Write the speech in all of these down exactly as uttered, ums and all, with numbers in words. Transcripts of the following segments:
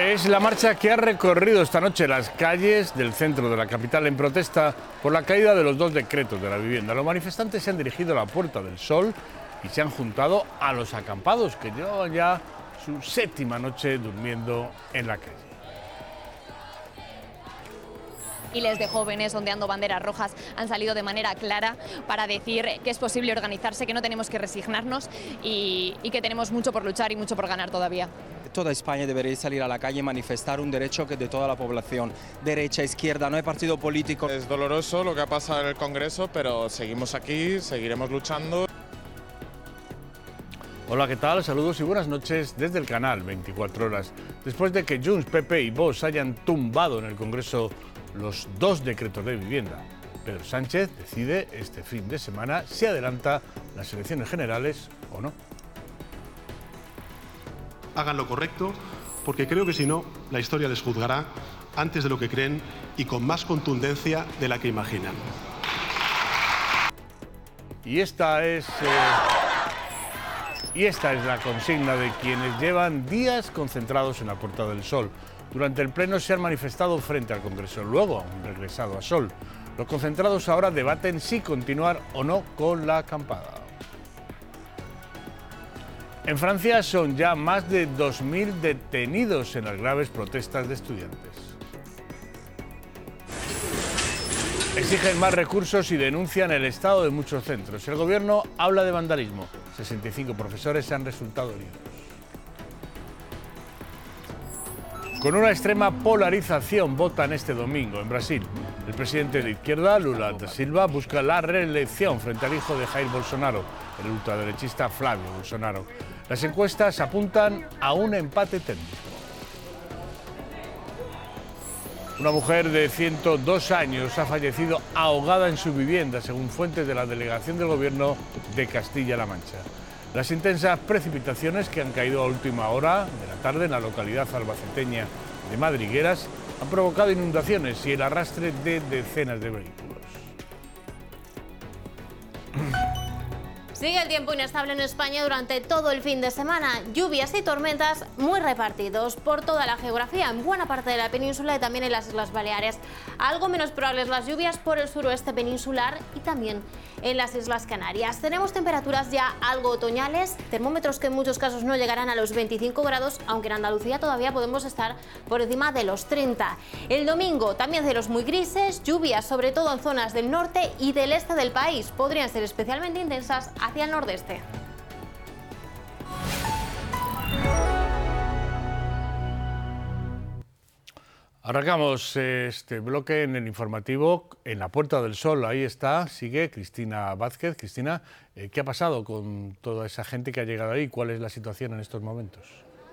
Es la marcha que ha recorrido esta noche las calles del centro de la capital en protesta por la caída de los dos decretos de la vivienda. Los manifestantes se han dirigido a la Puerta del Sol y se han juntado a los acampados que llevan ya su séptima noche durmiendo en la calle. Miles de jóvenes ondeando banderas rojas han salido de manera clara para decir que es posible organizarse, que no tenemos que resignarnos y, y que tenemos mucho por luchar y mucho por ganar todavía. Toda España debería salir a la calle y manifestar un derecho que es de toda la población, derecha, izquierda, no hay partido político. Es doloroso lo que ha pasado en el Congreso, pero seguimos aquí, seguiremos luchando. Hola, ¿qué tal? Saludos y buenas noches desde el canal veinticuatro horas. Después de que Junts, P P y Vox hayan tumbado en el Congreso los dos decretos de vivienda, Pedro Sánchez decide este fin de semana si adelanta las elecciones generales o no. Hagan lo correcto, porque creo que si no, la historia les juzgará antes de lo que creen y con más contundencia de la que imaginan. Y esta es, eh, y esta es la consigna de quienes llevan días concentrados en la Puerta del Sol. Durante el pleno se han manifestado frente al Congreso, luego han regresado a Sol. Los concentrados ahora debaten si continuar o no con la acampada. En Francia son ya más de dos mil detenidos en las graves protestas de estudiantes. Exigen más recursos y denuncian el estado de muchos centros. El gobierno habla de vandalismo. sesenta y cinco profesores han resultado heridos. Con una extrema polarización votan este domingo en Brasil. El presidente de izquierda, Lula da Silva, busca la reelección frente al hijo de Jair Bolsonaro, el ultraderechista Flavio Bolsonaro. Las encuestas apuntan a un empate técnico. Una mujer de ciento dos años ha fallecido ahogada en su vivienda, según fuentes de la delegación del gobierno de Castilla-La Mancha. Las intensas precipitaciones que han caído a última hora de la tarde en la localidad albaceteña de Madrigueras han provocado inundaciones y el arrastre de decenas de vehículos. Sigue el tiempo inestable en España durante todo el fin de semana. Lluvias y tormentas muy repartidos por toda la geografía, en buena parte de la península y también en las Islas Baleares. Algo menos probables las lluvias por el suroeste peninsular y también en las Islas Canarias. Tenemos temperaturas ya algo otoñales, termómetros que en muchos casos no llegarán a los veinticinco grados, aunque en Andalucía todavía podemos estar por encima de los treinta. El domingo también cielos muy grises, lluvias sobre todo en zonas del norte y del este del país. Podrían ser especialmente intensas hacia el nordeste. Arrancamos este bloque en el informativo en la Puerta del Sol. Ahí está, sigue Cristina Vázquez. Cristina, ¿qué ha pasado con toda esa gente que ha llegado ahí? ¿Cuál es la situación en estos momentos?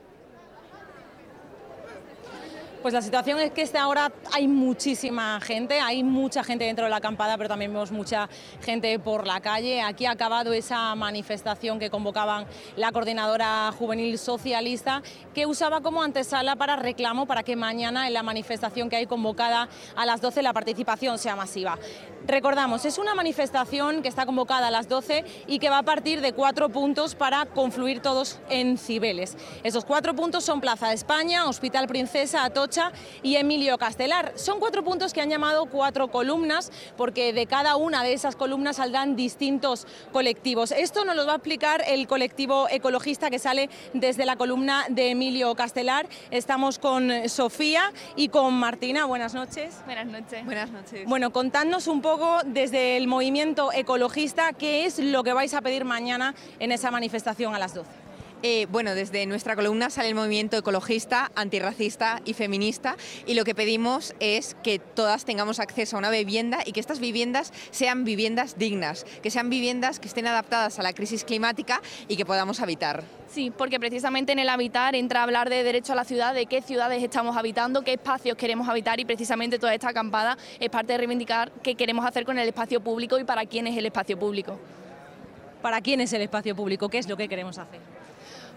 Pues la situación es que esta hora hay muchísima gente, hay mucha gente dentro de la acampada, pero también vemos mucha gente por la calle. Aquí ha acabado esa manifestación que convocaban la Coordinadora Juvenil Socialista, que usaba como antesala para reclamo para que mañana en la manifestación que hay convocada a las doce la participación sea masiva. Recordamos, es una manifestación que está convocada a las doce y que va a partir de cuatro puntos para confluir todos en Cibeles. Esos cuatro puntos son Plaza de España, Hospital Princesa, Atocha y Emilio Castelar. Son cuatro puntos que han llamado cuatro columnas porque de cada una de esas columnas saldrán distintos colectivos. Esto nos lo va a explicar el colectivo ecologista que sale desde la columna de Emilio Castelar. Estamos con Sofía y con Martina. Buenas noches. Buenas noches. Buenas noches. Bueno, contadnos un poco desde el movimiento ecologista qué es lo que vais a pedir mañana en esa manifestación a las doce. Eh, bueno, desde nuestra columna sale el movimiento ecologista, antirracista y feminista, y lo que pedimos es que todas tengamos acceso a una vivienda y que estas viviendas sean viviendas dignas, que sean viviendas que estén adaptadas a la crisis climática y que podamos habitar. Sí, porque precisamente en el habitar entra a hablar de derecho a la ciudad, de qué ciudades estamos habitando, qué espacios queremos habitar, y precisamente toda esta acampada es parte de reivindicar qué queremos hacer con el espacio público y para quién es el espacio público. ¿Para quién es el espacio público? ¿Qué es lo que queremos hacer?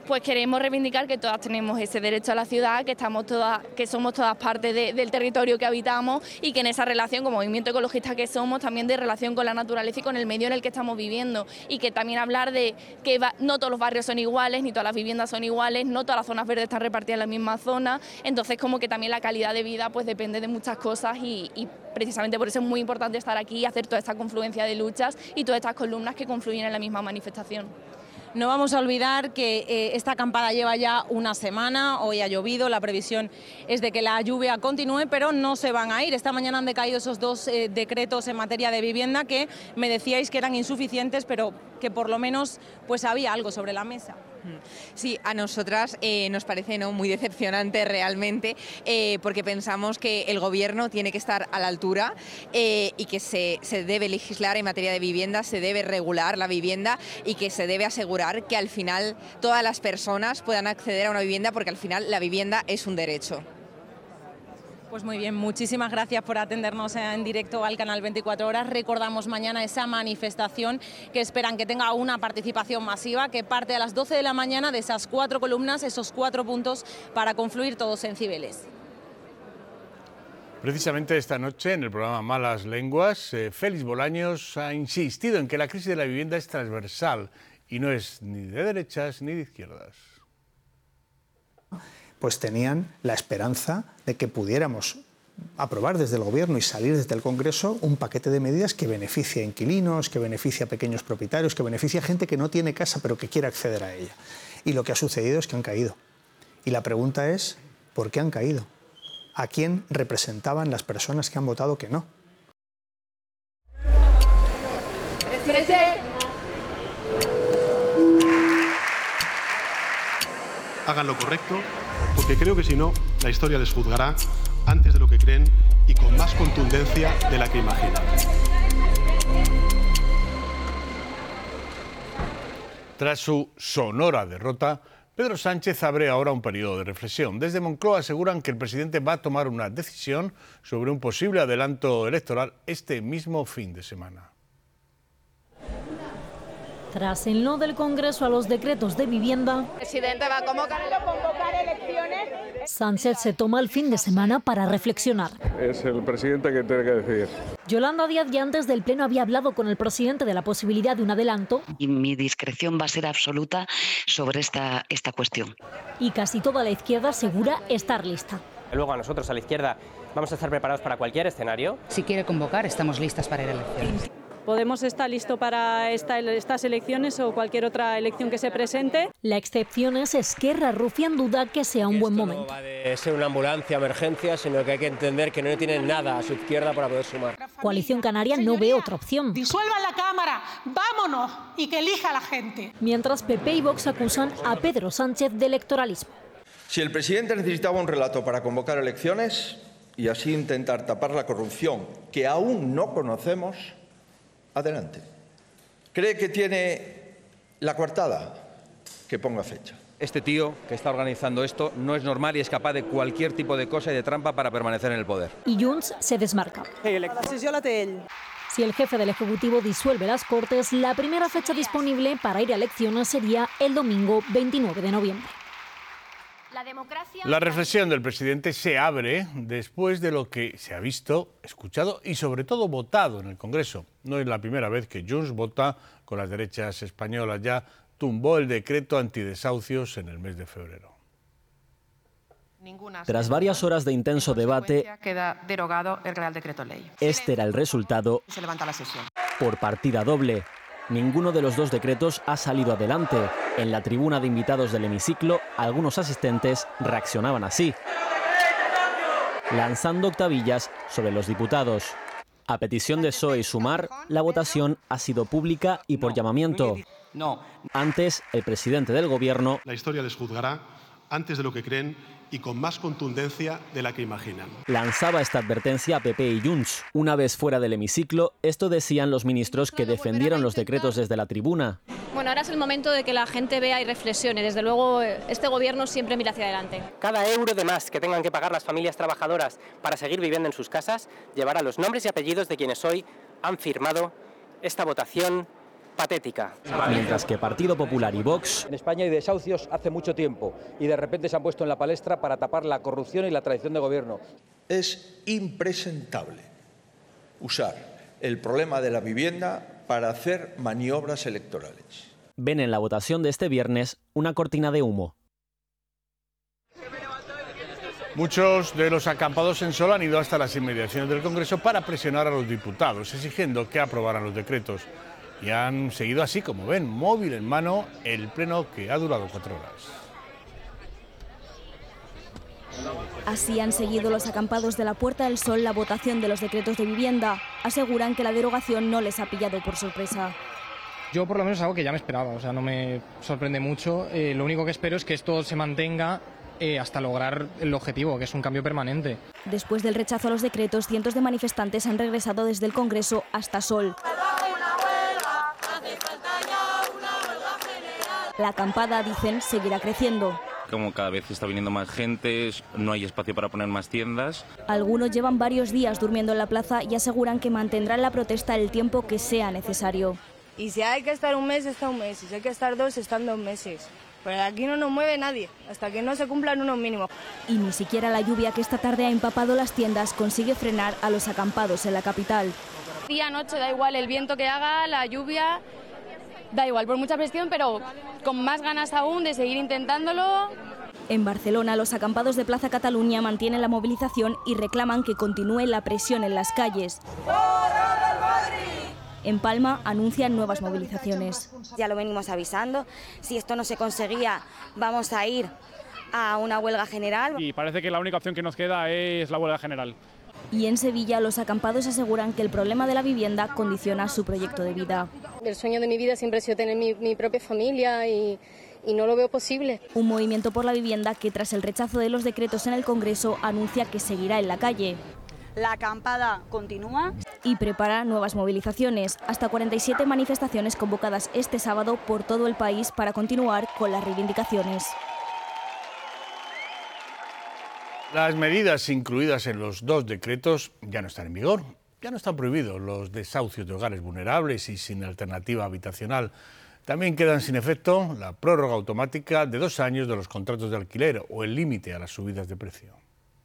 pues queremos reivindicar que todas tenemos ese derecho a la ciudad, que estamos todas, que somos todas parte de, del territorio que habitamos y que en esa relación, como movimiento ecologista que somos, también de relación con la naturaleza y con el medio en el que estamos viviendo, y que también hablar de que va, no todos los barrios son iguales, ni todas las viviendas son iguales, no todas las zonas verdes están repartidas en la misma zona, entonces como que también la calidad de vida pues depende de muchas cosas y, y precisamente por eso es muy importante estar aquí y hacer toda esta confluencia de luchas y todas estas columnas que confluyen en la misma manifestación. No vamos a olvidar que eh, esta acampada lleva ya una semana, hoy ha llovido, la previsión es de que la lluvia continúe, pero no se van a ir. Esta mañana han decaído esos dos eh, decretos en materia de vivienda que me decíais que eran insuficientes, pero que por lo menos pues había algo sobre la mesa. Sí, a nosotras eh, nos parece ¿no? muy decepcionante realmente, eh, porque pensamos que el Gobierno tiene que estar a la altura eh, y que se, se debe legislar en materia de vivienda, se debe regular la vivienda y que se debe asegurar que al final todas las personas puedan acceder a una vivienda, porque al final la vivienda es un derecho. Pues muy bien, muchísimas gracias por atendernos en directo al canal veinticuatro horas. Recordamos mañana esa manifestación que esperan que tenga una participación masiva, que parte a las doce de la mañana de esas cuatro columnas, esos cuatro puntos para confluir todos en Cibeles. Precisamente esta noche, en el programa Malas Lenguas, eh, Félix Bolaños ha insistido en que la crisis de la vivienda es transversal y no es ni de derechas ni de izquierdas. Pues tenían la esperanza de que pudiéramos aprobar desde el Gobierno y salir desde el Congreso un paquete de medidas que beneficie a inquilinos, que beneficie a pequeños propietarios, que beneficie a gente que no tiene casa pero que quiere acceder a ella. Y lo que ha sucedido es que han caído. Y la pregunta es, ¿por qué han caído? ¿A quién representaban las personas que han votado que no? Hagan lo correcto, porque creo que si no, la historia les juzgará antes de lo que creen y con más contundencia de la que imaginan. Tras su sonora derrota, Pedro Sánchez abre ahora un periodo de reflexión. Desde Moncloa aseguran que el presidente va a tomar una decisión sobre un posible adelanto electoral este mismo fin de semana. Tras el no del Congreso a los decretos de vivienda, el presidente va a convocar, convocar elecciones. Sánchez se toma el fin de semana para reflexionar. Es el presidente que tiene que decidir. Yolanda Díaz ya antes del pleno había hablado con el presidente de la posibilidad de un adelanto. Y mi discreción va a ser absoluta sobre esta, esta cuestión. Y casi toda la izquierda asegura estar lista. Luego a nosotros, a la izquierda, vamos a estar preparados para cualquier escenario. Si quiere convocar, estamos listas para ir a elecciones. Podemos estar listos para esta, estas elecciones o cualquier otra elección que se presente. La excepción es Esquerra. Rufián duda que sea un buen momento. No va de ser una ambulancia, emergencia, sino que hay que entender que no tienen nada a su izquierda para poder sumar. Coalición Canaria no ve otra opción. Disuelvan la Cámara, vámonos y que elija la gente. Mientras P P y Vox acusan a Pedro Sánchez de electoralismo. Si el presidente necesitaba un relato para convocar elecciones y así intentar tapar la corrupción que aún no conocemos, adelante. ¿Cree que tiene la coartada? Que ponga fecha. Este tío que está organizando esto no es normal y es capaz de cualquier tipo de cosa y de trampa para permanecer en el poder. Y Junts se desmarca. Si el jefe del Ejecutivo disuelve las Cortes, la primera fecha disponible para ir a elecciones sería el domingo veintinueve de noviembre. La, democracia... la reflexión del presidente se abre después de lo que se ha visto, escuchado y sobre todo votado en el Congreso. No es la primera vez que Junts vota con las derechas españolas. Ya tumbó el decreto antidesahucios en el mes de febrero. Tras varias horas de intenso debate, queda derogado el Real Decreto Ley. Este era el resultado. Se levanta la sesión. Por partida doble. Ninguno de los dos decretos ha salido adelante. En la tribuna de invitados del hemiciclo, algunos asistentes reaccionaban así, lanzando octavillas sobre los diputados. A petición de P S O E y Sumar, la votación ha sido pública y por llamamiento. Antes, el presidente del Gobierno... La historia les juzgará antes de lo que creen y con más contundencia de la que imaginan. Lanzaba esta advertencia a P P y Junts. Una vez fuera del hemiciclo, esto decían los ministros que defendieron los decretos desde la tribuna. Bueno, ahora es el momento de que la gente vea y reflexione. Desde luego, este gobierno siempre mira hacia adelante. Cada euro de más que tengan que pagar las familias trabajadoras para seguir viviendo en sus casas llevará los nombres y apellidos de quienes hoy han firmado esta votación patética. Mientras que Partido Popular y Vox... En España hay desahucios hace mucho tiempo y de repente se han puesto en la palestra para tapar la corrupción y la traición de gobierno. Es impresentable usar el problema de la vivienda para hacer maniobras electorales. Ven en la votación de este viernes una cortina de humo. Muchos de los acampados en Sol han ido hasta las inmediaciones del Congreso para presionar a los diputados, exigiendo que aprobaran los decretos. Y han seguido así, como ven, móvil en mano, el pleno que ha durado cuatro horas. Así han seguido los acampados de la Puerta del Sol la votación de los decretos de vivienda. Aseguran que la derogación no les ha pillado por sorpresa. Yo por lo menos es algo que ya me esperaba, o sea, no me sorprende mucho. Eh, lo único que espero es que esto se mantenga eh, hasta lograr el objetivo, que es un cambio permanente. Después del rechazo a los decretos, cientos de manifestantes han regresado desde el Congreso hasta Sol. La acampada, dicen, seguirá creciendo. Como cada vez está viniendo más gente, no hay espacio para poner más tiendas. Algunos llevan varios días durmiendo en la plaza y aseguran que mantendrán la protesta el tiempo que sea necesario. Y si hay que estar un mes, está un mes. Y si hay que estar dos, están dos meses. Pero aquí no nos mueve nadie, hasta que no se cumplan unos mínimos. Y ni siquiera la lluvia que esta tarde ha empapado las tiendas consigue frenar a los acampados en la capital. Día, noche, da igual, el viento que haga, la lluvia, da igual, por mucha presión, pero con más ganas aún de seguir intentándolo. En Barcelona, los acampados de Plaza Cataluña mantienen la movilización y reclaman que continúe la presión en las calles. En Palma anuncian nuevas movilizaciones. Ya lo venimos avisando, si esto no se conseguía, vamos a ir a una huelga general. Y parece que la única opción que nos queda es la huelga general. Y en Sevilla, los acampados aseguran que el problema de la vivienda condiciona su proyecto de vida. El sueño de mi vida siempre ha sido tener mi, mi propia familia y, y no lo veo posible. Un movimiento por la vivienda que, tras el rechazo de los decretos en el Congreso, anuncia que seguirá en la calle. La acampada continúa. Y prepara nuevas movilizaciones, hasta cuarenta y siete manifestaciones convocadas este sábado por todo el país para continuar con las reivindicaciones. Las medidas incluidas en los dos decretos ya no están en vigor. Ya no están prohibidos los desahucios de hogares vulnerables y sin alternativa habitacional. También quedan sin efecto la prórroga automática de dos años de los contratos de alquiler o el límite a las subidas de precio.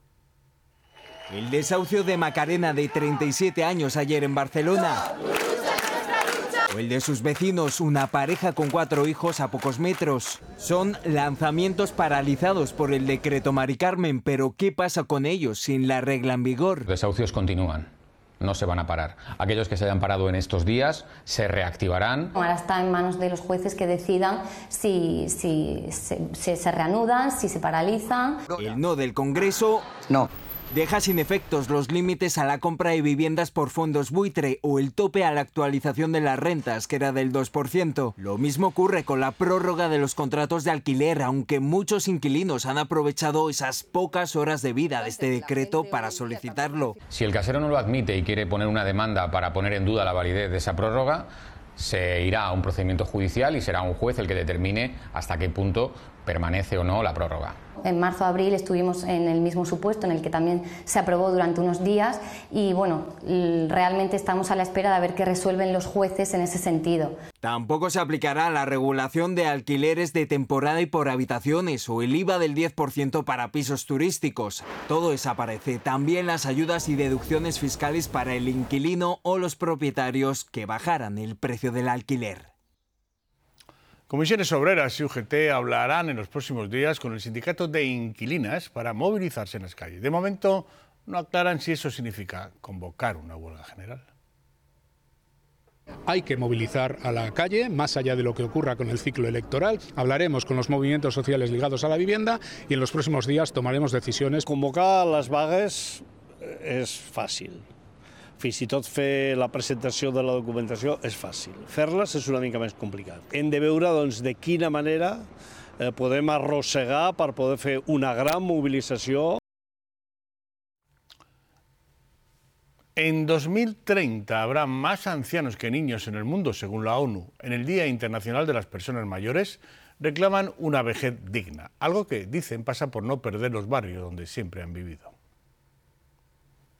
El desahucio de Macarena, de treinta y siete años, ayer en Barcelona. O el de sus vecinos, una pareja con cuatro hijos a pocos metros. Son lanzamientos paralizados por el decreto Mari Carmen, pero ¿qué pasa con ellos sin la regla en vigor? Los desahucios continúan, no se van a parar. Aquellos que se hayan parado en estos días se reactivarán. Ahora está en manos de los jueces que decidan si, si se, se, se reanudan, si se paralizan. El no del Congreso... No. Deja sin efectos los límites a la compra de viviendas por fondos buitre o el tope a la actualización de las rentas, que era del dos por ciento. Lo mismo ocurre con la prórroga de los contratos de alquiler, aunque muchos inquilinos han aprovechado esas pocas horas de vida de este decreto para solicitarlo. Si el casero no lo admite y quiere poner una demanda para poner en duda la validez de esa prórroga, se irá a un procedimiento judicial y será un juez el que determine hasta qué punto permanece o no la prórroga. En marzo-abril estuvimos en el mismo supuesto en el que también se aprobó durante unos días y bueno, realmente estamos a la espera de ver qué resuelven los jueces en ese sentido. Tampoco se aplicará la regulación de alquileres de temporada y por habitaciones o el I V A del diez por ciento para pisos turísticos. Todo desaparece. También las ayudas y deducciones fiscales para el inquilino o los propietarios que bajaran el precio del alquiler. Comisiones Obreras y U G T hablarán en los próximos días con el sindicato de inquilinas para movilizarse en las calles. De momento no aclaran si eso significa convocar una huelga general. Hay que movilizar a la calle, más allá de lo que ocurra con el ciclo electoral. Hablaremos con los movimientos sociales ligados a la vivienda y en los próximos días tomaremos decisiones. Convocar les vagues és fàcil. Fins i tot fer la presentació de la documentació és fàcil. Fer-les és una mica més complicat. Hem de veure doncs, de quina manera eh, podem arrossegar per poder fer una gran movilització. En dos mil treinta habrá más ancianos que niños en el mundo, según la ONU. En el Día Internacional de las Personas Mayores reclaman una vejez digna, algo que dicen pasa por no perder los barrios donde siempre han vivido.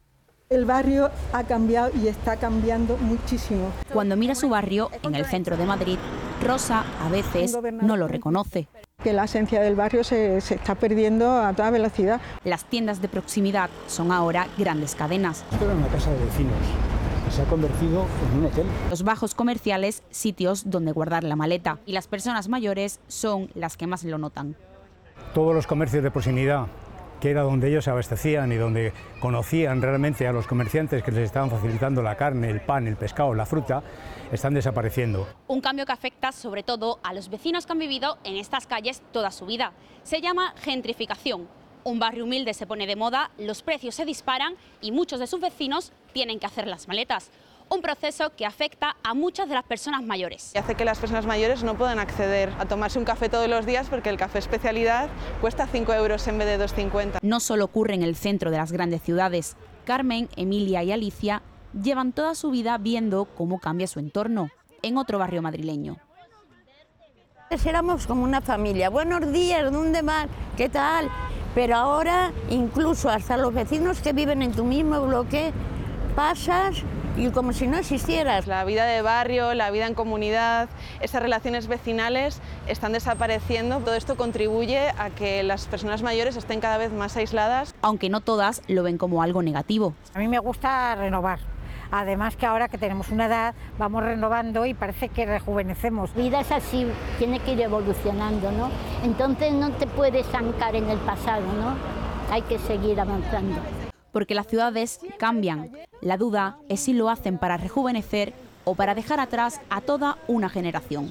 El barrio ha cambiado y está cambiando muchísimo. Cuando mira su barrio, en el centro de Madrid, Rosa a veces no lo reconoce. Que la esencia del barrio se, se está perdiendo a toda velocidad. Las tiendas de proximidad son ahora grandes cadenas. Esto era una casa de vecinos que se ha convertido en un hotel. Los bajos comerciales, sitios donde guardar la maleta. Y las personas mayores son las que más lo notan. Todos los comercios de proximidad, que era donde ellos se abastecían y donde conocían realmente a los comerciantes que les estaban facilitando la carne, el pan, el pescado, la fruta, están desapareciendo. Un cambio que afecta sobre todo a los vecinos que han vivido en estas calles toda su vida. Se llama gentrificación. Un barrio humilde se pone de moda, los precios se disparan y muchos de sus vecinos tienen que hacer las maletas. Un proceso que afecta a muchas de las personas mayores. Y hace que las personas mayores no puedan acceder a tomarse un café todos los días porque el café especialidad cuesta cinco euros en vez de dos cincuenta. No solo ocurre en el centro de las grandes ciudades. Carmen, Emilia y Alicia llevan toda su vida viendo cómo cambia su entorno en otro barrio madrileño. Éramos como una familia. Buenos días, ¿dónde van? ¿Qué tal? Pero ahora incluso hasta los vecinos que viven en tu mismo bloque pasas y como si no existieras. La vida de barrio, la vida en comunidad, esas relaciones vecinales están desapareciendo. Todo esto contribuye a que las personas mayores estén cada vez más aisladas. Aunque no todas lo ven como algo negativo. A mí me gusta renovar. Además que ahora que tenemos una edad vamos renovando y parece que rejuvenecemos. La vida es así, tiene que ir evolucionando, ¿no? Entonces no te puedes ancar en el pasado, ¿no? Hay que seguir avanzando. Porque las ciudades cambian. La duda es si lo hacen para rejuvenecer o para dejar atrás a toda una generación.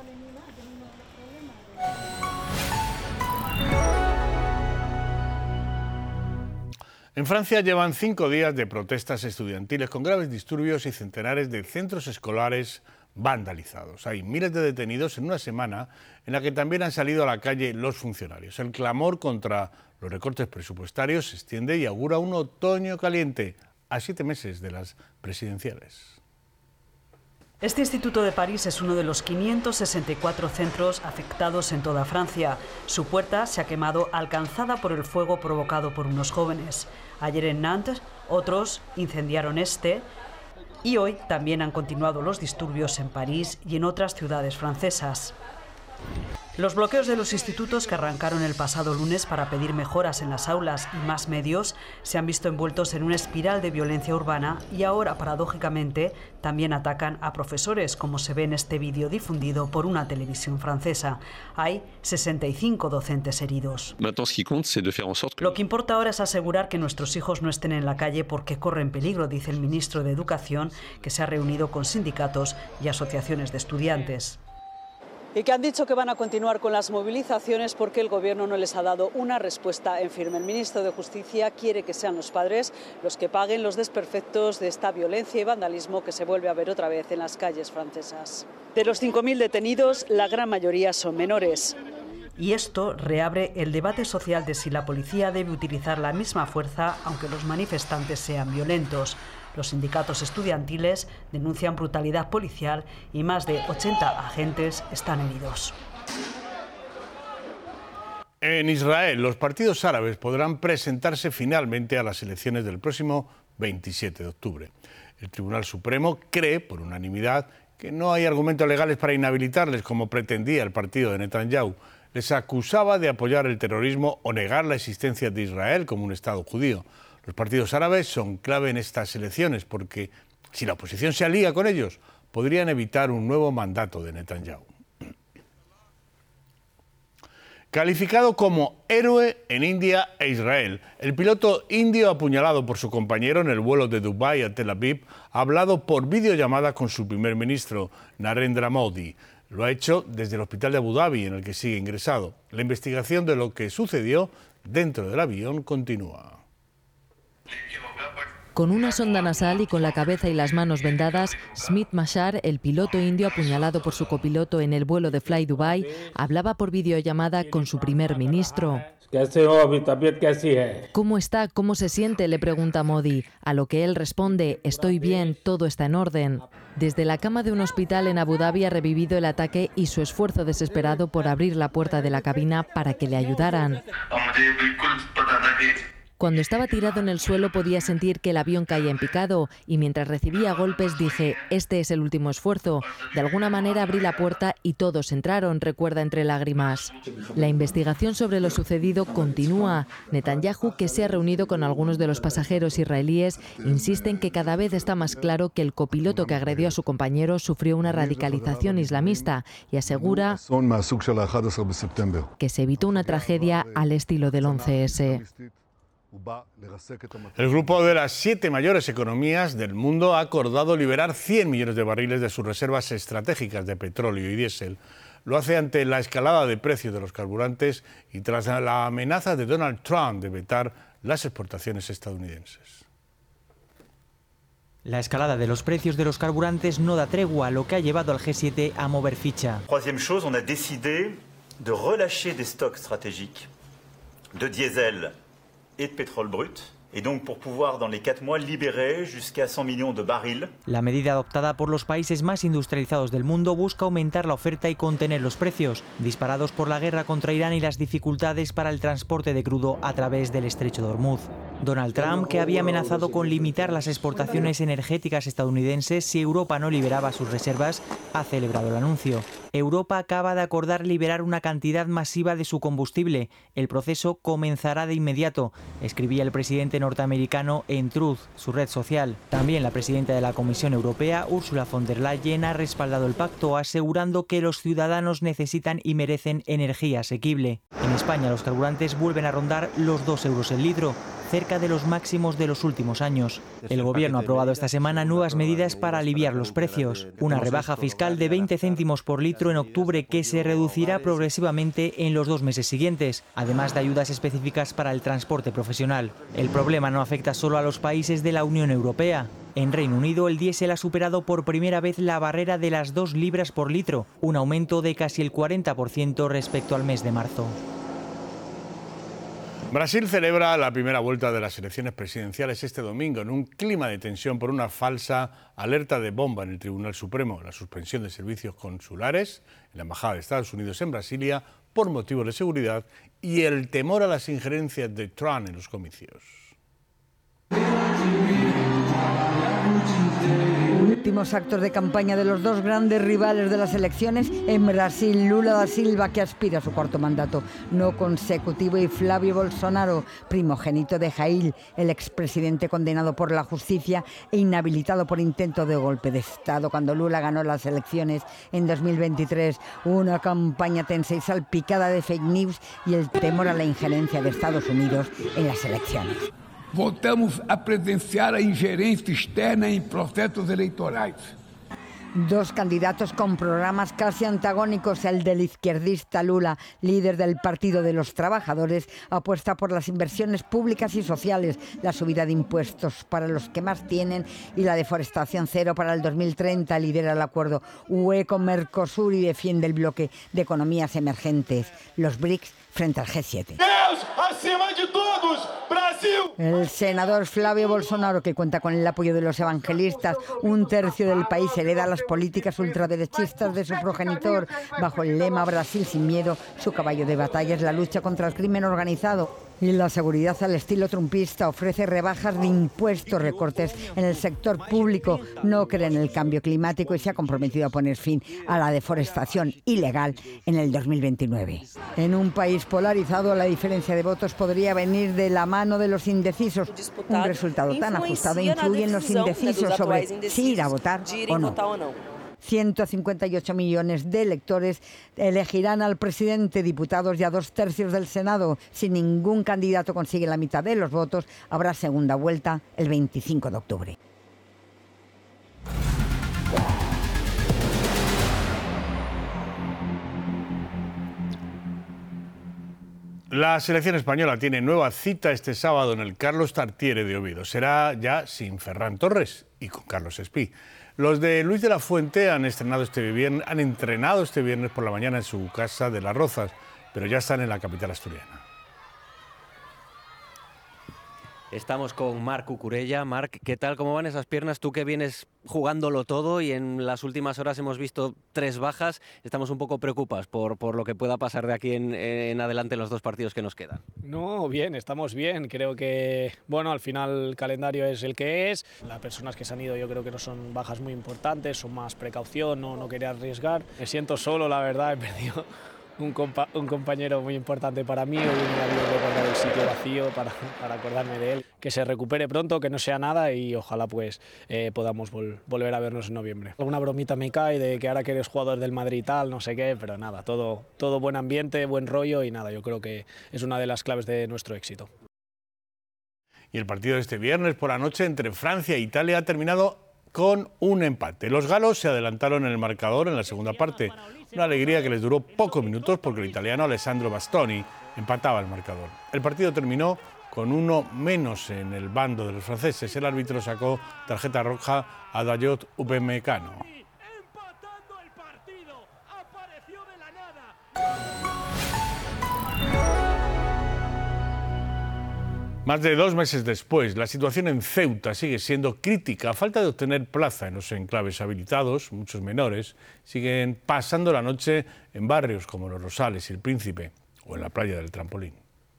En Francia llevan cinco días de protestas estudiantiles con graves disturbios y centenares de centros escolares vandalizados. Hay miles de detenidos en una semana en la que también han salido a la calle los funcionarios. El clamor contra los recortes presupuestarios se extiende y augura un otoño caliente a siete meses de las presidenciales. Este Instituto de París es uno de los quinientos sesenta y cuatro centros afectados en toda Francia. Su puerta se ha quemado alcanzada por el fuego provocado por unos jóvenes. Ayer en Nantes, otros incendiaron este y hoy también han continuado los disturbios en París y en otras ciudades francesas. Los bloqueos de los institutos que arrancaron el pasado lunes para pedir mejoras en las aulas y más medios se han visto envueltos en una espiral de violencia urbana y ahora, paradójicamente, también atacan a profesores, como se ve en este vídeo difundido por una televisión francesa. Hay sesenta y cinco docentes heridos. Lo que importa ahora es asegurar que nuestros hijos no estén en la calle porque corren peligro, dice el ministro de Educación, que se ha reunido con sindicatos y asociaciones de estudiantes. Y que han dicho que van a continuar con las movilizaciones porque el Gobierno no les ha dado una respuesta en firme. El ministro de Justicia quiere que sean los padres los que paguen los desperfectos de esta violencia y vandalismo que se vuelve a ver otra vez en las calles francesas. De los cinco mil detenidos, la gran mayoría son menores. Y esto reabre el debate social de si la policía debe utilizar la misma fuerza aunque los manifestantes sean violentos. Los sindicatos estudiantiles denuncian brutalidad policial y más de ochenta agentes están heridos. En Israel, los partidos árabes podrán presentarse finalmente a las elecciones del próximo veintisiete de octubre. El Tribunal Supremo cree, por unanimidad, que no hay argumentos legales para inhabilitarles, como pretendía el partido de Netanyahu. Les acusaba de apoyar el terrorismo o negar la existencia de Israel como un Estado judío. Los partidos árabes son clave en estas elecciones porque, si la oposición se alía con ellos, podrían evitar un nuevo mandato de Netanyahu. Calificado como héroe en India e Israel, el piloto indio apuñalado por su compañero en el vuelo de Dubái a Tel Aviv ha hablado por videollamada con su primer ministro, Narendra Modi. Lo ha hecho desde el hospital de Abu Dhabi, en el que sigue ingresado. La investigación de lo que sucedió dentro del avión continúa. Con una sonda nasal y con la cabeza y las manos vendadas, Smith Mashar, el piloto indio apuñalado por su copiloto en el vuelo de Fly Dubai, hablaba por videollamada con su primer ministro. ¿Cómo está? ¿Cómo se siente?, le pregunta Modi, a lo que él responde: estoy bien, todo está en orden. Desde la cama de un hospital en Abu Dhabi ha revivido el ataque y su esfuerzo desesperado por abrir la puerta de la cabina para que le ayudaran. Cuando estaba tirado en el suelo podía sentir que el avión caía en picado y mientras recibía golpes dije, este es el último esfuerzo. De alguna manera abrí la puerta y todos entraron, recuerda entre lágrimas. La investigación sobre lo sucedido continúa. Netanyahu, que se ha reunido con algunos de los pasajeros israelíes, insiste en que cada vez está más claro que el copiloto que agredió a su compañero sufrió una radicalización islamista y asegura que se evitó una tragedia al estilo del once ese. El grupo de las siete mayores economías del mundo ha acordado liberar cien millones de barriles de sus reservas estratégicas de petróleo y diésel. Lo hace ante la escalada de precios de los carburantes y tras la amenaza de Donald Trump de vetar las exportaciones estadounidenses. La escalada de los precios de los carburantes no da tregua, lo que ha llevado al G siete a mover ficha. Troisième chose, on a décidé de relâcher des stocks stratégiques de diesel et de pétrole brut. Et donc pour pouvoir dans les quatre mois libérer jusqu'à cent millions de barils. La medida adoptada por los países más industrializados del mundo busca aumentar la oferta y contener los precios, disparados por la guerra contra Irán y las dificultades para el transporte de crudo a través del estrecho de Hormuz. Donald Trump, que había amenazado con limitar las exportaciones energéticas estadounidenses si Europa no liberaba sus reservas, ha celebrado el anuncio. Europa acaba de acordar liberar una cantidad masiva de su combustible. El proceso comenzará de inmediato, escribía el presidente norteamericano en Truth, su red social. También la presidenta de la Comisión Europea, Ursula von der Leyen, ha respaldado el pacto, asegurando que los ciudadanos necesitan y merecen energía asequible. En España los carburantes vuelven a rondar los dos euros el litro, cerca de los máximos de los últimos años. El Gobierno ha aprobado esta semana nuevas medidas para aliviar los precios. Una rebaja fiscal de veinte céntimos por litro en octubre que se reducirá progresivamente en los dos meses siguientes, además de ayudas específicas para el transporte profesional. El problema no afecta solo a los países de la Unión Europea. En Reino Unido, el diésel ha superado por primera vez la barrera de las dos libras por litro, un aumento de casi el cuarenta por ciento respecto al mes de marzo. Brasil celebra la primera vuelta de las elecciones presidenciales este domingo en un clima de tensión por una falsa alerta de bomba en el Tribunal Supremo, la suspensión de servicios consulares en la Embajada de Estados Unidos en Brasilia por motivos de seguridad y el temor a las injerencias de Trump en los comicios. Últimos actos de campaña de los dos grandes rivales de las elecciones en Brasil, Lula da Silva, que aspira a su cuarto mandato no consecutivo, y Flávio Bolsonaro, primogénito de Jair, el expresidente condenado por la justicia e inhabilitado por intento de golpe de Estado cuando Lula ganó las elecciones en dos mil veintitrés. Una campaña tensa y salpicada de fake news y el temor a la injerencia de Estados Unidos en las elecciones. Voltamos a presenciar a injerencia externa en procesos electorales. Dos candidatos con programas casi antagónicos. El del izquierdista Lula, líder del Partido de los Trabajadores, apuesta por las inversiones públicas y sociales, la subida de impuestos para los que más tienen y la deforestación cero para el dos mil treinta. Lidera el acuerdo U E con Mercosur y defiende el bloque de economías emergentes, los BRICS, frente al G siete. Deus acima de todos, Brasil. El senador Flávio Bolsonaro, que cuenta con el apoyo de los evangelistas, un tercio del país hereda las políticas ultraderechistas de su progenitor. Bajo el lema Brasil sin miedo, su caballo de batalla es la lucha contra el crimen organizado y la seguridad al estilo trumpista. Ofrece rebajas de impuestos, recortes en el sector público, no cree en el cambio climático y se ha comprometido a poner fin a la deforestación ilegal en el dos mil veintinueve. En un país polarizado, la diferencia de votos podría venir de la mano de los indecisos. Un resultado tan ajustado influye en los indecisos sobre si ir a votar o no. ciento cincuenta y ocho millones de electores elegirán al presidente, diputados y a dos tercios del Senado. Si ningún candidato consigue la mitad de los votos, habrá segunda vuelta el veinticinco de octubre. La selección española tiene nueva cita este sábado en el Carlos Tartiere de Oviedo. Será ya sin Ferran Torres y con Carlos Espí. Los de Luis de la Fuente han estrenado este viernes, han entrenado este viernes por la mañana en su casa de Las Rozas, pero ya están en la capital asturiana. Estamos con Marc Cucurella. Marc, ¿qué tal? ¿Cómo van esas piernas? Tú que vienes jugándolo todo y en las últimas horas hemos visto tres bajas. Estamos un poco preocupados por, por lo que pueda pasar de aquí en, en adelante en los dos partidos que nos quedan. No, bien, estamos bien. Creo que, bueno, al final el calendario es el que es. Las personas que se han ido yo creo que no son bajas muy importantes, son más precaución, no, no quería arriesgar. Me siento solo, la verdad, he perdido un, compa un compañero muy importante para mí. Hoy me había recordado el sitio vacío para, para acordarme de él. Que se recupere pronto, que no sea nada y ojalá pues eh, podamos vol volver a vernos en noviembre. Alguna bromita me cae de que ahora que eres jugador del Madrid y tal, no sé qué, pero nada, todo, todo buen ambiente, buen rollo y nada, yo creo que es una de las claves de nuestro éxito. Y el partido de este viernes por la noche entre Francia e Italia ha terminado con un empate. Los galos se adelantaron en el marcador en la segunda parte. Una alegría que les duró pocos minutos porque el italiano Alessandro Bastoni empataba el marcador. El partido terminó con uno menos en el bando de los franceses. El árbitro sacó tarjeta roja a Dayot Upamecano. Más de dos meses después, la situación en Ceuta sigue siendo crítica. A falta de obtener plaza en los enclaves habilitados, muchos menores siguen pasando la noche en barrios como Los Rosales y El Príncipe o en la playa del Trampolín.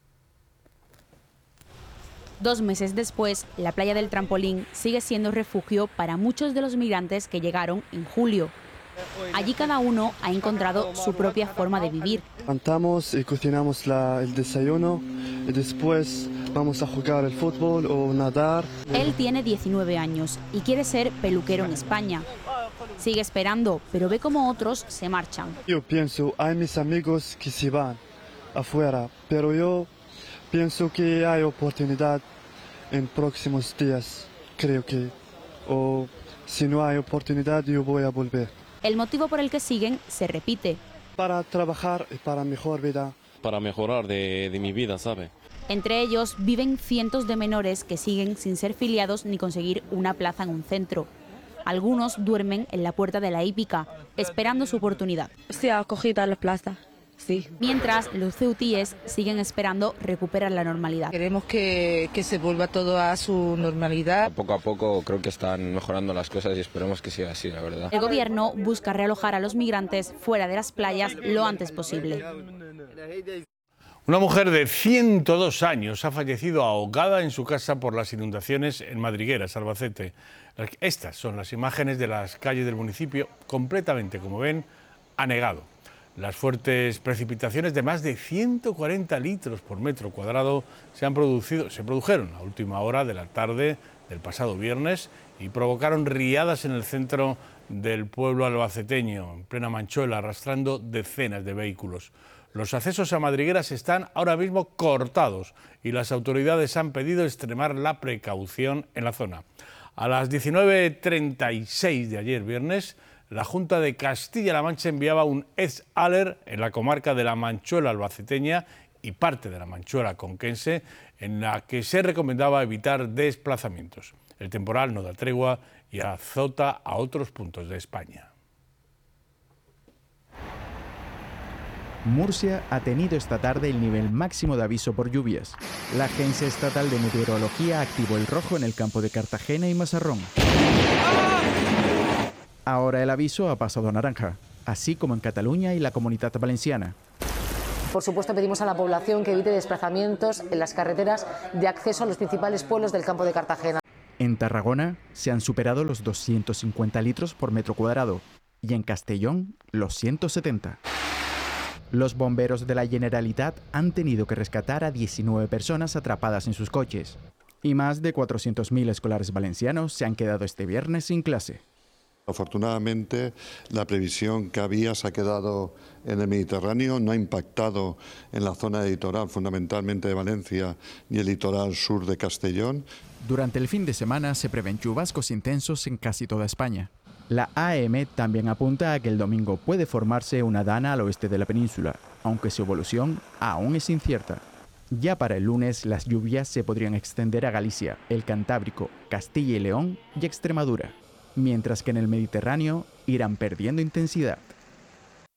Dos meses después, la playa del Trampolín sigue siendo refugio para muchos de los migrantes que llegaron en julio. Allí cada uno ha encontrado su propia forma de vivir. Cantamos y cocinamos la, el desayuno y después vamos a jugar el fútbol o nadar. Él tiene diecinueve años y quiere ser peluquero en España. Sigue esperando, pero ve como otros se marchan. Yo pienso, hay mis amigos que se van afuera, pero yo pienso que hay oportunidad en próximos días, creo que. O si no hay oportunidad, yo voy a volver. El motivo por el que siguen se repite. Para trabajar y para mejor vida. Para mejorar de, de mi vida, ¿sabe? Entre ellos viven cientos de menores que siguen sin ser filiados ni conseguir una plaza en un centro. Algunos duermen en la puerta de la hípica, esperando su oportunidad. Sí, acogida a la plaza. Sí. Mientras, los ceutíes siguen esperando recuperar la normalidad. Queremos que, que se vuelva todo a su normalidad. Poco a poco creo que están mejorando las cosas y esperemos que siga así, la verdad. El gobierno busca realojar a los migrantes fuera de las playas lo antes posible. Una mujer de ciento dos años ha fallecido ahogada en su casa por las inundaciones en Madrigueras, Albacete. Estas son las imágenes de las calles del municipio, completamente, como ven, anegado. Las fuertes precipitaciones de más de ciento cuarenta litros por metro cuadrado se, han producido, se produjeron a última hora de la tarde del pasado viernes y provocaron riadas en el centro del pueblo albaceteño, en plena Manchuela, arrastrando decenas de vehículos. Los accesos a Madrigueras están ahora mismo cortados y las autoridades han pedido extremar la precaución en la zona. A las diecinueve treinta y seis de ayer viernes, la Junta de Castilla-La Mancha enviaba un S alert en la comarca de la Manchuela albaceteña y parte de la Manchuela conquense, en la que se recomendaba evitar desplazamientos. El temporal no da tregua y azota a otros puntos de España. Murcia ha tenido esta tarde el nivel máximo de aviso por lluvias. La Agencia Estatal de Meteorología activó el rojo en el campo de Cartagena y Mazarrón. Ahora el aviso ha pasado a naranja, así como en Cataluña y la Comunitat Valenciana. Por supuesto, pedimos a la población que evite desplazamientos en las carreteras de acceso a los principales pueblos del campo de Cartagena. En Tarragona se han superado los doscientos cincuenta litros por metro cuadrado y en Castellón los ciento setenta. Los bomberos de la Generalitat han tenido que rescatar a diecinueve personas atrapadas en sus coches. Y más de cuatrocientos mil escolares valencianos se han quedado este viernes sin clase. Afortunadamente, la previsión que había se ha quedado en el Mediterráneo, no ha impactado en la zona de litoral, fundamentalmente de Valencia, ni el litoral sur de Castellón. Durante el fin de semana se prevén chubascos intensos en casi toda España. La A E M también apunta a que el domingo puede formarse una dana al oeste de la península, aunque su evolución aún es incierta. Ya para el lunes, las lluvias se podrían extender a Galicia, el Cantábrico, Castilla y León y Extremadura, mientras que en el Mediterráneo irán perdiendo intensidad.